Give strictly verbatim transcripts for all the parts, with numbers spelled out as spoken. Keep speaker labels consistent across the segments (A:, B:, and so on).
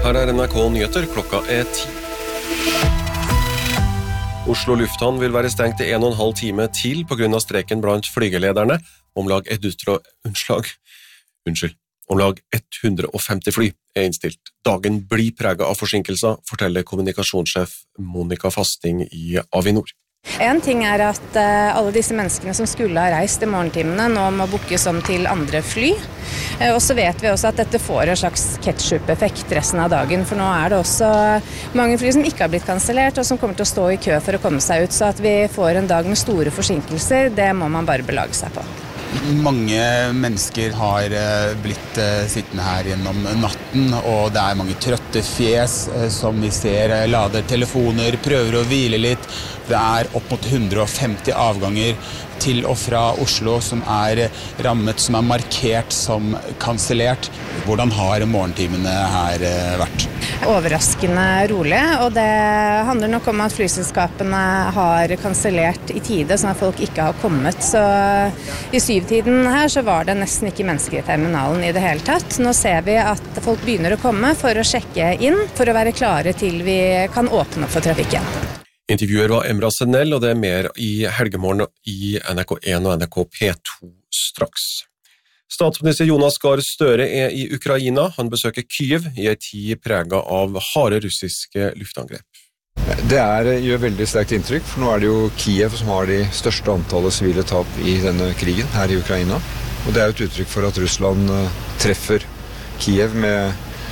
A: Her er N R K Nyheter, klokka er ti. Oslo lufthavn vil være stengt i en og en halv time til på grunn av streken blant flygelederne. Om lag Unnskyld. Unnskyld. Om lag hundre og femti fly er innstilt. Dagen blir preget av forsinkelser, forteller kommunikasjonssjef Monica Fasting i Avinor.
B: En ting er at alle disse menneskene som skulle ha reist i morgentimene nå må bookes om til andre fly. Og så vet vi også at dette får en slags ketchup-effekt resten av dagen, for nå er det også mange fly som ikke har blitt kansellert og som kommer til å stå i kø for å komme seg ut, så at vi får en dag med store forsinkelser, det må man bare belage seg på.
C: Mange mennesker har blitt sittende her gjennom natten, og det er mange trøtte fjes som vi ser lader telefoner, prøver å hvile litt. Det er opp mot hundre og femti avganger til og fra Oslo som er rammet, som er markert som kansellert. Hvordan har morgentimene her vært?
B: Overraskende rolig, og det handler nok om at flyselskapene har kansellert i tide, sånn at folk ikke har kommet. Så i syvtiden her så var det nesten ikke mennesker i terminalen i det hele tatt. Nå ser vi at folk begynner å komme for å sjekke inn, for å være klare til vi kan åpne opp for trafikken.
A: Intervjuer var Emra Senell, og det er mer i helgemorgen i N R K en og N R K P to straks. Statsminister Jonas Gahr Støre er i Ukraina. Han besøker Kyiv i en tid preget av harde russiske luftangrep.
D: Det er, gjør veldig sterkt inntrykk, for nå er det jo Kiev som har de største antallet sivile tap i denne krigen her i Ukraina. Og det er jo et uttrykk for at Russland treffer Kiev med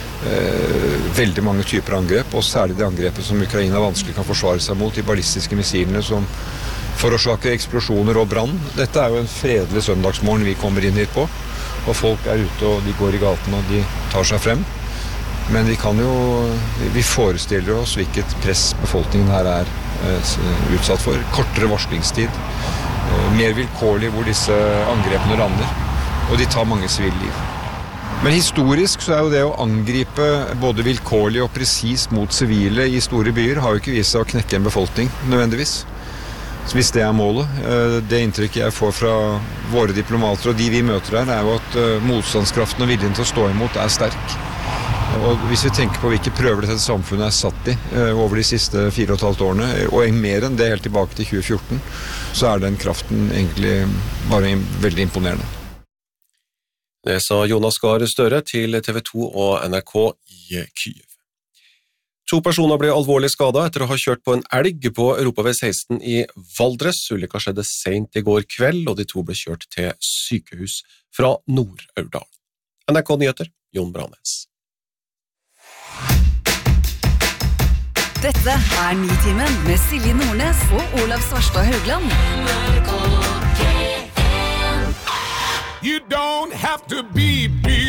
D: eh, veldig mange typer angrep, og særlig det angrepet som Ukraina vanskelig kan forsvare seg mot, de ballistiske missilene som forårsaker eksplosjoner og brann. Dette er jo en fredelig søndagsmorgen vi kommer inn hit på, og folk er ute og de går i gaten og de tar seg frem. Men vi kan jo, vi forestiller oss hvilket press befolkningen her er eh, utsatt for. Kortere varslingstid, eh, mer vilkårlig hvor disse angrepene lander, og de tar mange sivile liv. Men historisk så er jo det å angripe både vilkårlig og presis mot sivile i store byer har jo ikke vist seg å knekke en befolkning nødvendigvis. Så hvis det er målet, det inntrykket jeg får fra våre diplomater og de vi møter her, er jo at motstandskraften og viljen til å stå imot er sterk. Og hvis vi tenker på hvilke prøver dette samfunnet er satt i over de siste fire og et halvt årene, og mer enn det helt tilbake til tjue fjorten, så er den kraften egentlig bare veldig imponerende.
A: Det sa Jonas Gahr Støre til T V to og N R K i Kyiv. To personer ble alvorlig skadet etter å ha kjørt på en elg på Europavei seksten i Valdres. Ulykka skjedde sent i går kveld, og de to ble kjørt til sykehus fra Nord-Aurdal. N R K Nyheter, Jon Branes.
E: Dette er Nitimen med Silje Nordnes og Olav Svarstad Haugland.
F: You don't have to be big.